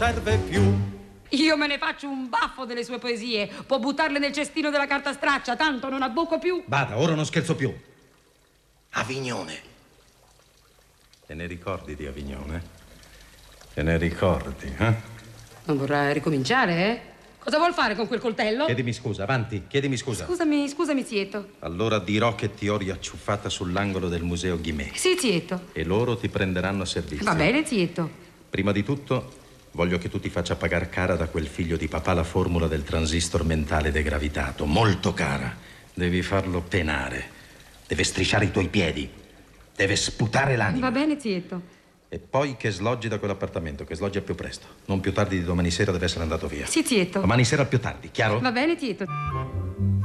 serve più. Io me ne faccio un baffo delle sue poesie. Può buttarle nel cestino della carta straccia, tanto non abbocco più. Bada, ora non scherzo più. Avignone. Te ne ricordi di Avignone? Te ne ricordi, eh? Non vorrà ricominciare, eh? Cosa vuol fare con quel coltello? Chiedimi scusa, avanti, chiedimi scusa. Scusami, zieto. Allora dirò che ti ho riacciuffata sull'angolo del museo Guimet. Sì, zieto. E loro ti prenderanno a servizio. Va bene, zieto. Prima di tutto, voglio che tu ti faccia pagar cara da quel figlio di papà la formula del transistor mentale degravitato. Molto cara. Devi farlo penare. Deve strisciare i tuoi piedi. Deve sputare l'anima. Va bene, zieto. E poi che sloggi da quell'appartamento, che sloggi al più presto. Non più tardi di domani sera deve essere andato via. Sì, zieto. Domani sera al più tardi, chiaro? Va bene, zieto.